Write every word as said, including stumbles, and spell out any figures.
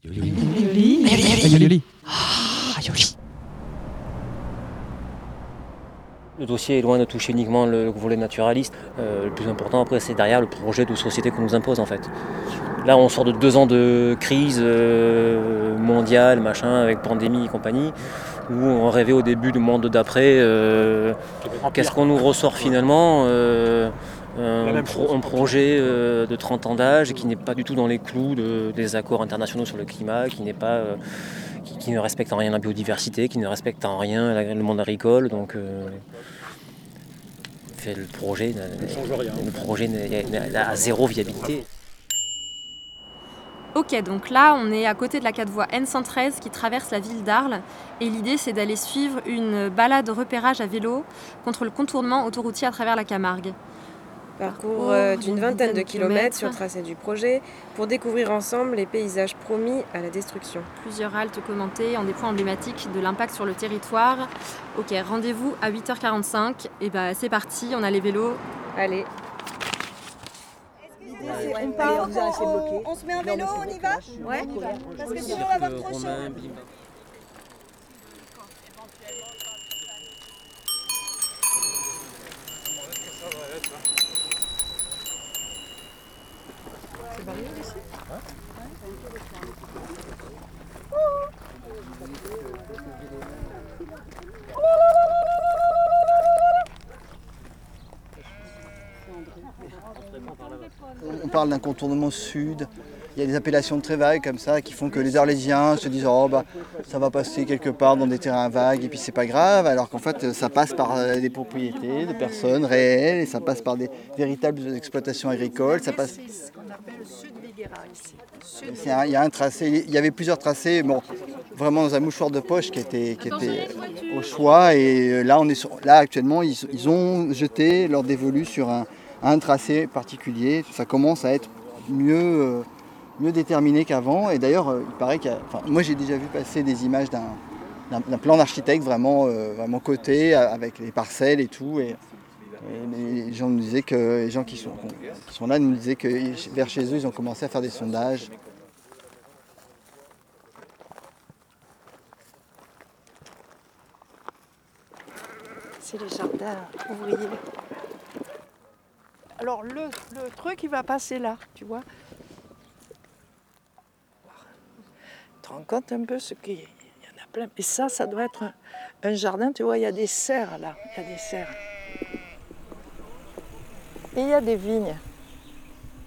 Aioli. Aioli. Ah, aioli. Le dossier est loin de toucher uniquement le volet naturaliste. Euh, le plus important après, c'est derrière le projet de société qu'on nous impose en fait. Là, on sort de deux ans de crise euh, mondiale, machin, avec pandémie et compagnie, où on rêvait au début du monde d'après. Euh, qu'est-ce qu'on nous ressort finalement euh, un, pro, un projet euh, de trente ans d'âge qui n'est pas du tout dans les clous de, des accords internationaux sur le climat, qui n'est pas... Euh, Qui, qui ne respecte en rien la biodiversité, qui ne respecte en rien la, le monde agricole. Donc, euh, fait, le projet, le projet a zéro viabilité. Ok, donc là, on est à côté de la quatre voies N cent treize qui traverse la ville d'Arles. Et l'idée, c'est d'aller suivre une balade repérage à vélo contre le contournement autoroutier à travers la Camargue. Parcours euh, d'une vingtaine de kilomètres sur le tracé du projet pour découvrir ensemble les paysages promis à la destruction. Plusieurs haltes commentées en des points emblématiques de l'impact sur le territoire. Ok, rendez-vous à huit heures quarante-cinq. Et bah c'est parti, on a les vélos. Allez. On, part, on, on, on se met en vélo, on y va? Ouais. Parce que sinon on va avoir trop chaud. C'est varié ici? Ouais. On parle d'un contournement sud, il y a des appellations très vagues comme ça qui font que les Arlésiens se disent oh bah ça va passer quelque part dans des terrains vagues et puis c'est pas grave, alors qu'en fait ça passe par des propriétés de personnes réelles et ça passe par des véritables exploitations agricoles. Ça passe... C'est ce qu'on appelle Sud Viguera ici. Sud un, il y a un tracé, il y avait plusieurs tracés, bon, vraiment dans un mouchoir de poche qui était, qui était au choix et là, on est sur, là actuellement ils, ils ont jeté leur dévolu sur un un tracé particulier, ça commence à être mieux, euh, mieux déterminé qu'avant. Et d'ailleurs, euh, il paraît qu'il y a, enfin, moi j'ai déjà vu passer des images d'un, d'un, d'un plan d'architecte vraiment, euh, vraiment coté, avec les parcelles et tout. Et, et les gens nous disaient que les gens qui sont, qui sont là nous disaient que vers chez eux, ils ont commencé à faire des sondages. C'est les jardins ouvriers. Alors le, le truc, il va passer là, tu vois. Tu te rends compte un peu ce qu'il y en a plein. Et ça, ça doit être un, un jardin, tu vois, il y a des serres là, il y a des serres. Et il y a des vignes.